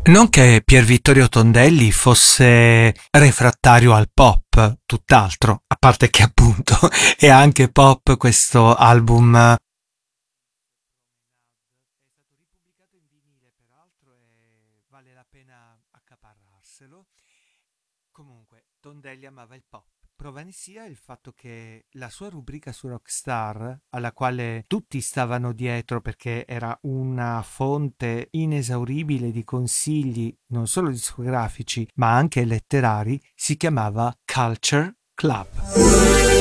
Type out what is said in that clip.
Non che Pier Vittorio Tondelli fosse refrattario al pop, tutt'altro, a parte che appunto è anche pop questo album. È stato ripubblicato in vinile, peraltro, e vale la pena accaparrarselo. Comunque, Tondelli amava il pop. Prova ne sia il fatto che la sua rubrica su Rockstar, alla quale tutti stavano dietro perché era una fonte inesauribile di consigli non solo discografici ma anche letterari, si chiamava Culture Club.